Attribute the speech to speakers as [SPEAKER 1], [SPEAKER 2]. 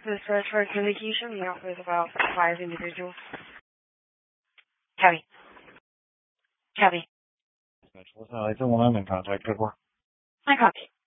[SPEAKER 1] the search for communication. The offer is about 5 individuals. Cabby. Cabby.
[SPEAKER 2] Specialist, I still want in contact. Good work.
[SPEAKER 1] I copy.